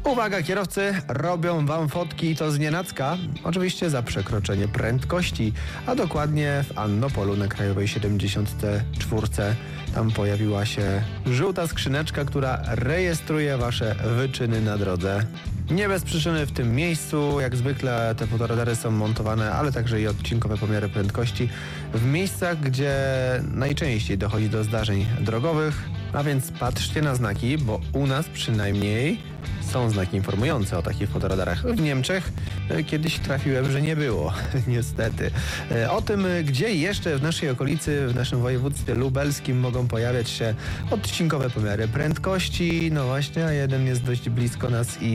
Uwaga, kierowcy, robią wam fotki i to znienacka. Oczywiście za przekroczenie prędkości, a dokładnie w Annopolu na Krajowej 74. Tam pojawiła się żółta skrzyneczka, która rejestruje wasze wyczyny na drodze. Nie bez przyczyny w tym miejscu, jak zwykle te fotoradary są montowane, ale także i odcinkowe pomiary prędkości w miejscach, gdzie najczęściej dochodzi do zdarzeń drogowych. A więc patrzcie na znaki, bo u nas przynajmniej są znaki informujące o takich fotoradarach. W Niemczech kiedyś trafiłem, że nie było, niestety. O tym, gdzie jeszcze w naszej okolicy, w naszym województwie lubelskim mogą pojawiać się odcinkowe pomiary prędkości. No właśnie, a jeden jest dość blisko nas i